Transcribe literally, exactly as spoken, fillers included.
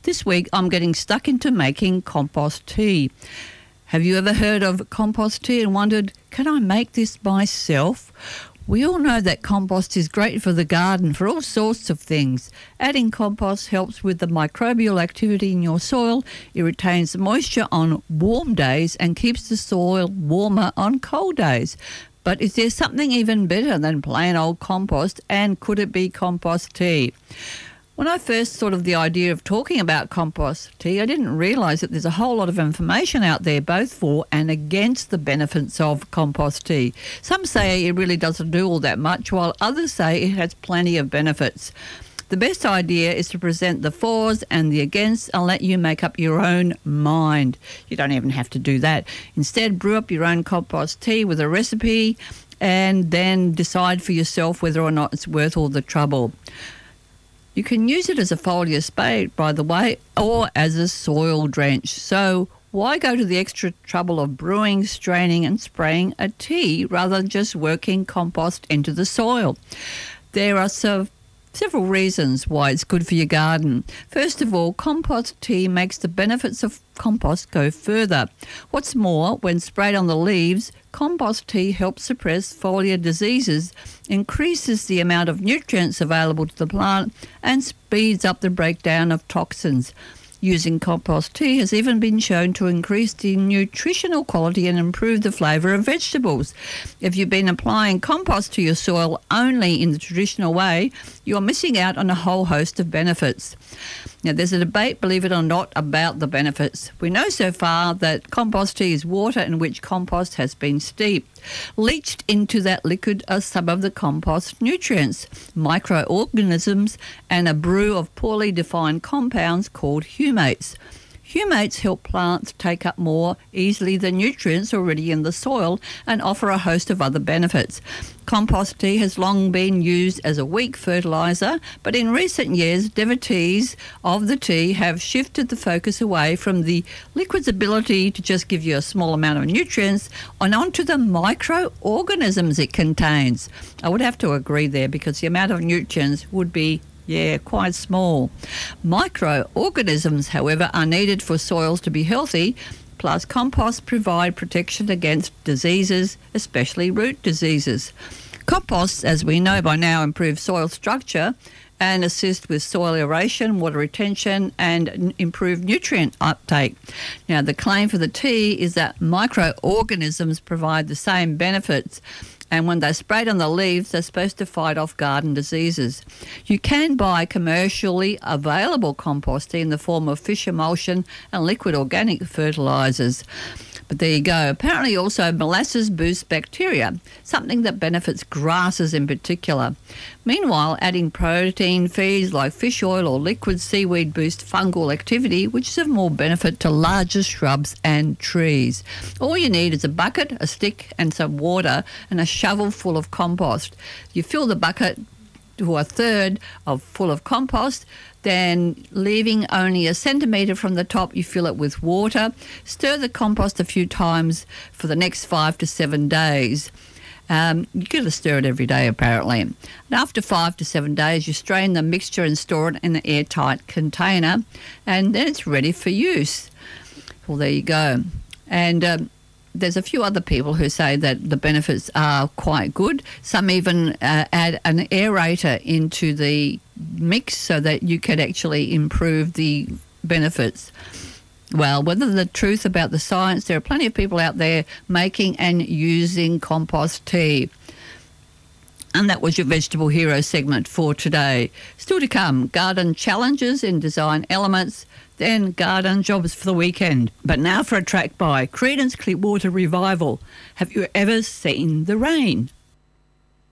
This week I'm getting stuck into making compost tea. Have you ever heard of compost tea and wondered, can I make this myself? We all know that compost is great for the garden for all sorts of things. Adding compost helps with the microbial activity in your soil. It retains moisture on warm days and keeps the soil warmer on cold days. But is there something even better than plain old compost, and could it be compost tea? When I first thought of the idea of talking about compost tea, I didn't realise that there's a whole lot of information out there both for and against the benefits of compost tea. Some say it really doesn't do all that much, while others say it has plenty of benefits. The best idea is to present the fors and the against and let you make up your own mind. You don't even have to do that. Instead, brew up your own compost tea with a recipe and then decide for yourself whether or not it's worth all the trouble. You can use it as a foliar spade, by the way, or as a soil drench. So why go to the extra trouble of brewing, straining and spraying a tea rather than just working compost into the soil? There are so several reasons why it's good for your garden. First of all, compost tea makes the benefits of compost go further. What's more, when sprayed on the leaves, compost tea helps suppress foliar diseases, increases the amount of nutrients available to the plant, and speeds up the breakdown of toxins. Using compost tea has even been shown to increase the nutritional quality and improve the flavour of vegetables. If you've been applying compost to your soil only in the traditional way, you're missing out on a whole host of benefits. Now, there's a debate, believe it or not, about the benefits. We know so far that compost tea is water in which compost has been steeped. Leached into that liquid are some of the compost nutrients, microorganisms, and a brew of poorly defined compounds called humates. Humates help plants take up more easily the nutrients already in the soil and offer a host of other benefits. Compost tea has long been used as a weak fertiliser, but in recent years, devotees of the tea have shifted the focus away from the liquid's ability to just give you a small amount of nutrients and onto the microorganisms it contains. I would have to agree there, because the amount of nutrients would be Yeah, quite small. Microorganisms, however, are needed for soils to be healthy, plus compost provide protection against diseases, especially root diseases. Composts, as we know by now, improve soil structure and assist with soil aeration, water retention, and improve nutrient uptake. Now, the claim for the tea is that microorganisms provide the same benefits, and when they're sprayed on the leaves, they're supposed to fight off garden diseases. You can buy commercially available compost tea in the form of fish emulsion and liquid organic fertilisers. But there you go. Apparently also molasses boosts bacteria, something that benefits grasses in particular. Meanwhile, adding protein feeds like fish oil or liquid seaweed boost fungal activity, which is of more benefit to larger shrubs and trees. All you need is a bucket, a stick and some water and a shovel full of compost. You fill the bucket to a third of full of compost, then leaving only a centimetre from the top, you fill it with water. Stir the compost a few times for the next five to seven days. Um, you've got to stir it every day, apparently. And after five to seven days, you strain the mixture and store it in an airtight container, and then it's ready for use. Well, there you go. And um, there's a few other people who say that the benefits are quite good. Some even uh, add an aerator into the mix so that you can actually improve the benefits. Well, whether the truth about the science, there are plenty of people out there making and using compost tea. And that was your Vegetable Hero segment for today. Still to come, garden challenges in design elements, then garden jobs for the weekend. But now for a track by Creedence Clearwater Revival. Have you ever seen the rain?